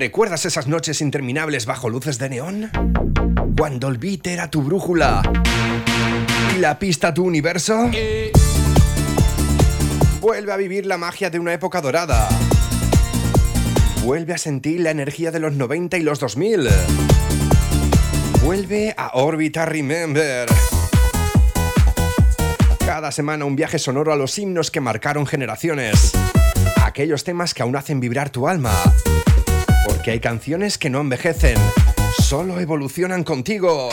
¿Recuerdas esas noches interminables bajo luces de neón? Cuando el beat era tu brújula y la pista tu universo. Vuelve a vivir la magia de una época dorada. Vuelve a sentir la energía de los 90 y los 2000. Vuelve a Orbita Remember. Cada semana un viaje sonoro a los himnos que marcaron generaciones. Aquellos temas que aún hacen vibrar tu alma. Porque hay canciones que no envejecen, solo evolucionan contigo.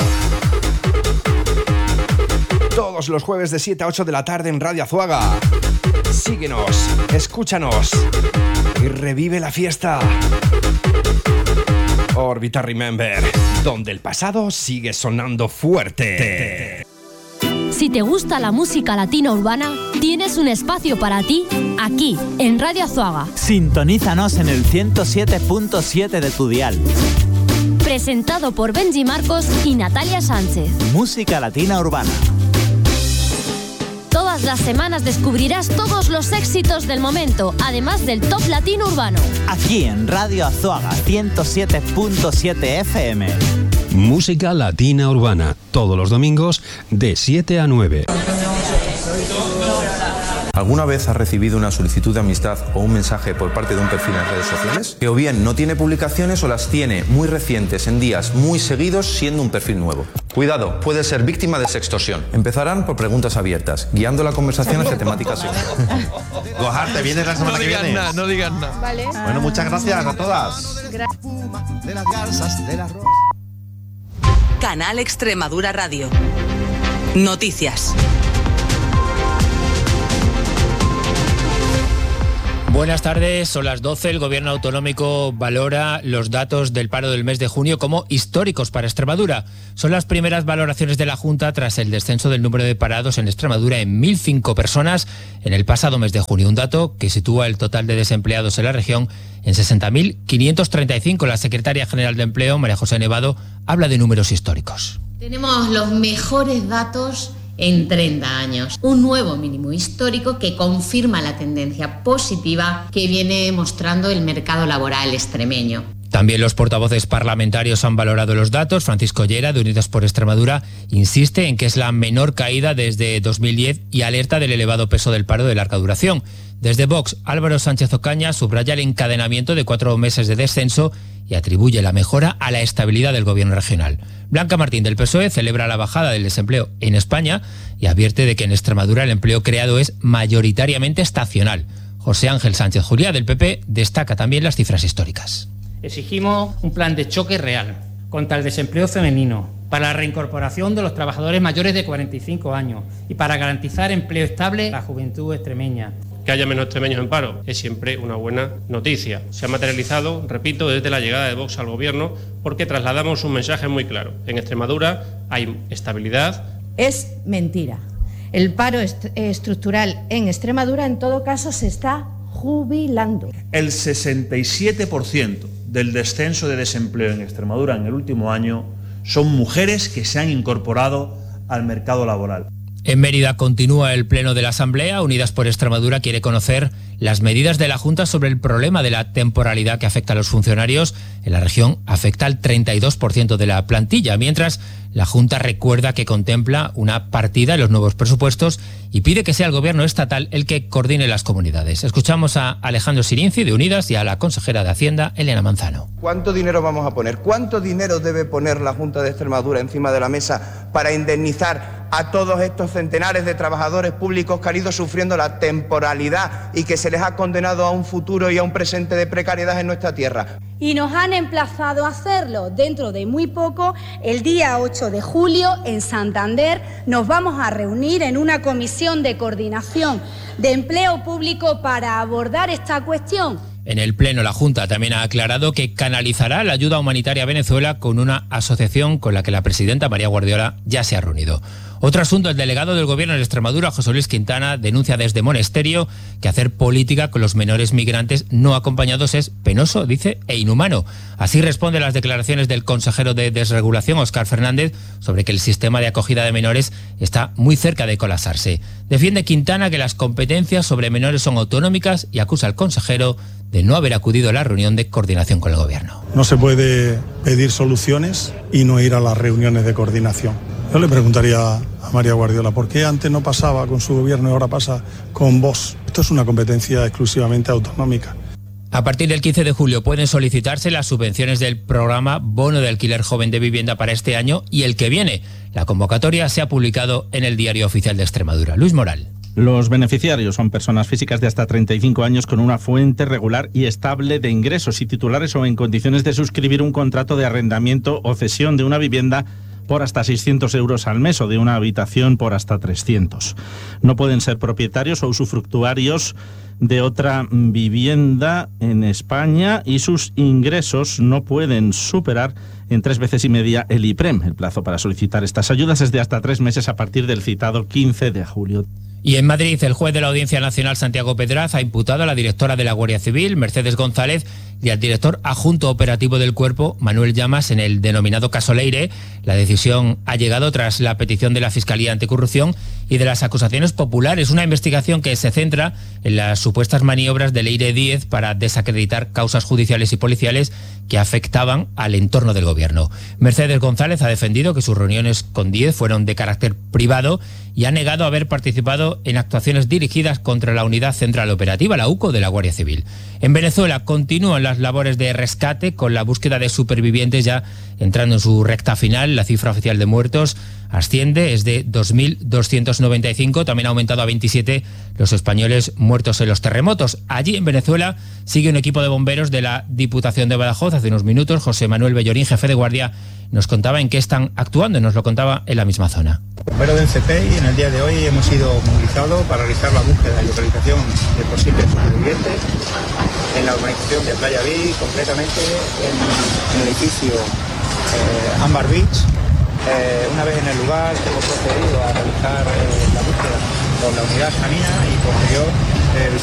Todos los jueves de 7 a 8 de la tarde en Radio Azuaga. Síguenos, escúchanos y revive la fiesta. Orbita Remember, donde el pasado sigue sonando fuerte. Si te gusta la música latina urbana, tienes un espacio para ti aquí, en Radio Azuaga. Sintonízanos en el 107.7 de tu dial. Presentado por Benji Marcos y Natalia Sánchez. Música latina urbana. Todas las semanas descubrirás todos los éxitos del momento, además del top latino urbano. Aquí en Radio Azuaga 107.7 FM. Música latina urbana, todos los domingos de 7 a 9. ¿Alguna vez has recibido una solicitud de amistad o un mensaje por parte de un perfil en redes sociales? Que o bien no tiene publicaciones o las tiene muy recientes en días muy seguidos siendo un perfil nuevo. Cuidado, puede ser víctima de sextorsión. Empezarán por preguntas abiertas, guiando la conversación hacia temáticas sexuales. Gojar, ¿te vienes la semana que viene? No digas nada. Vale. Bueno, muchas gracias a todas. Canal Extremadura Radio. Noticias. Buenas tardes, son las 12. El Gobierno autonómico valora los datos del paro del mes de junio como históricos para Extremadura. Son las primeras valoraciones de la Junta tras el descenso del número de parados en Extremadura en 1.005 personas en el pasado mes de junio. Un dato que sitúa el total de desempleados en la región en 60.535. La secretaria general de Empleo, María José Nevado, habla de números históricos. Tenemos los mejores datos en 30 años. Un nuevo mínimo histórico que confirma la tendencia positiva que viene mostrando el mercado laboral extremeño. También los portavoces parlamentarios han valorado los datos. Francisco Llera, de Unidas por Extremadura, insiste en que es la menor caída desde 2010 y alerta del elevado peso del paro de larga duración. Desde Vox, Álvaro Sánchez Ocaña subraya el encadenamiento de 4 meses de descenso y atribuye la mejora a la estabilidad del gobierno regional. Blanca Martín, del PSOE, celebra la bajada del desempleo en España y advierte de que en Extremadura el empleo creado es mayoritariamente estacional. José Ángel Sánchez Juliá, del PP, destaca también las cifras históricas. Exigimos un plan de choque real contra el desempleo femenino, para la reincorporación de los trabajadores mayores de 45 años y para garantizar empleo estable a la juventud extremeña. Que haya menos extremeños en paro es siempre una buena noticia. Se ha materializado, repito, desde la llegada de Vox al gobierno, porque trasladamos un mensaje muy claro. En Extremadura hay estabilidad. Es mentira. El paro estructural en Extremadura, en todo caso, se está jubilando. El 67% del descenso de desempleo en Extremadura en el último año son mujeres que se han incorporado al mercado laboral. En Mérida continúa el pleno de la Asamblea. Unidas por Extremadura quiere conocer las medidas de la Junta sobre el problema de la temporalidad que afecta a los funcionarios. En la región afecta al 32% de la plantilla, mientras la Junta recuerda que contempla una partida en los nuevos presupuestos y pide que sea el gobierno estatal el que coordine las comunidades. Escuchamos a Alejandro Sirinci, de Unidas, y a la consejera de Hacienda, Elena Manzano. ¿Cuánto dinero vamos a poner? ¿Cuánto dinero debe poner la Junta de Extremadura encima de la mesa para indemnizar a todos estos centenares de trabajadores públicos que han ido sufriendo la temporalidad y que se les ha condenado a un futuro y a un presente de precariedad en nuestra tierra? Y nos han emplazado a hacerlo dentro de muy poco. El día 8 de julio en Santander nos vamos a reunir en una comisión de coordinación de empleo público para abordar esta cuestión. En el Pleno, la Junta también ha aclarado que canalizará la ayuda humanitaria a Venezuela con una asociación con la que la presidenta María Guardiola ya se ha reunido. Otro asunto, el delegado del Gobierno de Extremadura, José Luis Quintana, denuncia desde Monesterio que hacer política con los menores migrantes no acompañados es penoso, dice, e inhumano. Así responde a las declaraciones del consejero de Desregulación, Óscar Fernández, sobre que el sistema de acogida de menores está muy cerca de colapsarse. Defiende Quintana que las competencias sobre menores son autonómicas y acusa al consejero de no haber acudido a la reunión de coordinación con el Gobierno. No se puede pedir soluciones y no ir a las reuniones de coordinación. Yo le preguntaría a María Guardiola, ¿por qué antes no pasaba con su gobierno y ahora pasa con Vox? Esto es una competencia exclusivamente autonómica. A partir del 15 de julio pueden solicitarse las subvenciones del programa Bono de Alquiler Joven de Vivienda para este año y el que viene. La convocatoria se ha publicado en el Diario Oficial de Extremadura. Luis Moral. Los beneficiarios son personas físicas de hasta 35 años con una fuente regular y estable de ingresos y titulares o en condiciones de suscribir un contrato de arrendamiento o cesión de una vivienda por hasta 600 euros al mes o de una habitación por hasta 300. No pueden ser propietarios o usufructuarios de otra vivienda en España y sus ingresos no pueden superar en 3 veces y media el IPREM. El plazo para solicitar estas ayudas es de hasta 3 meses a partir del citado 15 de julio. Y en Madrid, el juez de la Audiencia Nacional, Santiago Pedraz, ha imputado a la directora de la Guardia Civil, Mercedes González, y al director adjunto operativo del Cuerpo, Manuel Llamas, en el denominado caso Leire. La decisión ha llegado tras la petición de la Fiscalía Anticorrupción y de las acusaciones populares, una investigación que se centra en las supuestas maniobras de Leire Díez para desacreditar causas judiciales y policiales que afectaban al entorno del gobierno. Mercedes González ha defendido que sus reuniones con Díez fueron de carácter privado y ha negado haber participado en actuaciones dirigidas contra la Unidad Central Operativa, la UCO, de la Guardia Civil. En Venezuela continúan las labores de rescate con la búsqueda de supervivientes ya entrando en su recta final. La cifra oficial de muertos asciende, es de 2.295, también ha aumentado a 27 los españoles muertos en los terremotos. Allí en Venezuela sigue un equipo de bomberos de la Diputación de Badajoz. Hace unos minutos José Manuel Bellorín, jefe de guardia, nos contaba en qué están actuando y nos lo contaba en la misma zona. Bomberos del CPI, en el día de hoy hemos sido movilizados para realizar la búsqueda y localización de posibles supervivientes en la urbanización de Playa Beach, concretamente en el edificio Ambar Beach. Una vez en el lugar hemos procedido a realizar la búsqueda con la unidad canina y posterior